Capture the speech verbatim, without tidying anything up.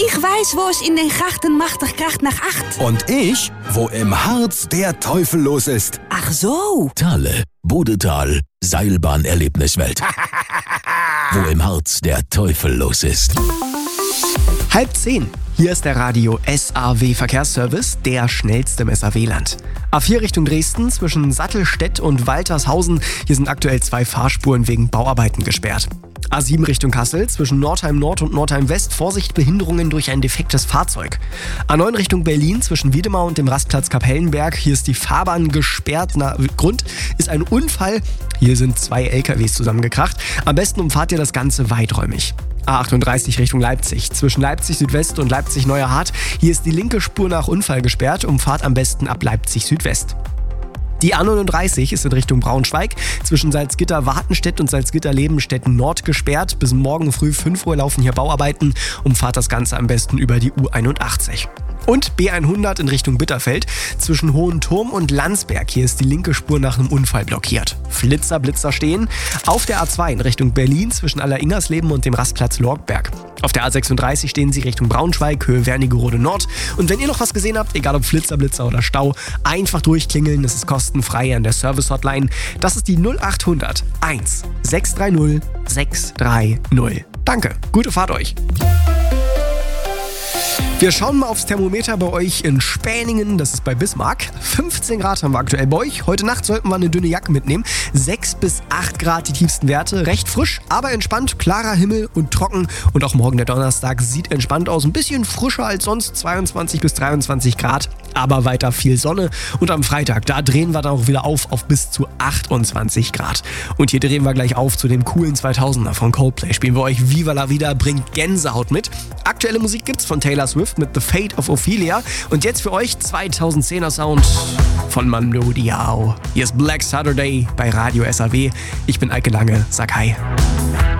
Ich weiß, wo es in den Grachten machtig kracht nach acht. Und ich, wo im Harz der Teufel los ist. Ach so. Thale, Bodetal, Seilbahn-Erlebniswelt. Wo im Harz der Teufel los ist. Halb zehn. Hier ist der Radio S A W Verkehrsservice, der schnellste im S A W-Land. A vier Richtung Dresden zwischen Sattelstedt und Waltershausen. Hier sind aktuell zwei Fahrspuren wegen Bauarbeiten gesperrt. A sieben Richtung Kassel zwischen Nordheim Nord und Nordheim West. Vorsicht, Behinderungen durch ein defektes Fahrzeug. A neun Richtung Berlin zwischen Wiedemar und dem Rastplatz Kapellenberg. Hier ist die Fahrbahn gesperrt. Na, Grund ist ein Unfall. Hier sind zwei L K Ws zusammengekracht. Am besten umfahrt ihr das Ganze weiträumig. A achtunddreißig Richtung Leipzig zwischen Leipzig Südwest und Leipzig Neuerhardt. Hier ist die linke Spur nach Unfall gesperrt. Umfahrt am besten ab Leipzig Südwest. Die A neununddreißig ist in Richtung Braunschweig zwischen Salzgitter-Wartenstedt und Salzgitter-Lebenstedt-Nord gesperrt. Bis morgen früh fünf Uhr laufen hier Bauarbeiten. Umfahrt das Ganze am besten über die U einundachtzig. Und B hundert in Richtung Bitterfeld zwischen Hohenturm und Landsberg. Hier ist die linke Spur nach einem Unfall blockiert. Flitzer, Blitzer stehen. Auf der A zwei in Richtung Berlin zwischen Alleringersleben und dem Rastplatz Lorgberg. Auf der A sechsunddreißig stehen sie Richtung Braunschweig, Höhe Wernigerode Nord. Und wenn ihr noch was gesehen habt, egal ob Flitzer, Blitzer oder Stau, einfach durchklingeln. Das ist kostenfrei an der Service-Hotline. Das ist die null achthundert eins sechs drei null sechs drei null. Danke, gute Fahrt euch. Wir schauen mal aufs Thermometer bei euch in Späningen, das ist bei Bismarck. fünfzehn Grad haben wir aktuell bei euch. Heute Nacht sollten wir eine dünne Jacke mitnehmen. sechs bis acht Grad die tiefsten Werte. Recht frisch, aber entspannt. Klarer Himmel und trocken. Und auch morgen der Donnerstag sieht entspannt aus. Ein bisschen frischer als sonst. zweiundzwanzig bis dreiundzwanzig Grad, aber weiter viel Sonne. Und am Freitag, da drehen wir dann auch wieder auf auf bis zu achtundzwanzig Grad. Und hier drehen wir gleich auf zu dem coolen zweitausender von Coldplay. Spielen wir euch Viva la Vida, bringt Gänsehaut mit. Aktuelle Musik gibt's von Taylor Swift mit The Fate of Ophelia. Und jetzt für euch zweitausendzehner Sound von Mando Diao. Hier ist Black Saturday bei Radio S A W. Ich bin Eike Lange, sag hi.